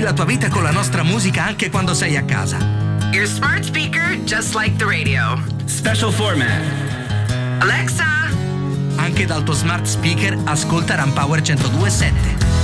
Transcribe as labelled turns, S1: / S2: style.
S1: la tua vita con la nostra musica anche quando sei a casa.
S2: Your smart speaker just like the radio.
S3: Special format.
S2: Alexa.
S1: Anche dal tuo smart speaker ascolta Rampower 102.7.